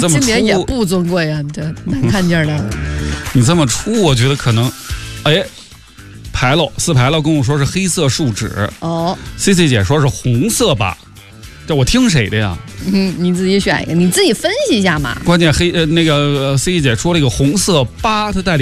这么出， 今年也不尊贵啊，这难看劲儿的。 你这么出，我觉得可能，哎，四牌楼跟我说是黑色树脂哦 ，CC 姐说是红色吧，这我听谁的呀？ 你自己选一个，你自己分析一下嘛。 关键CC 姐说了一个红色8，它带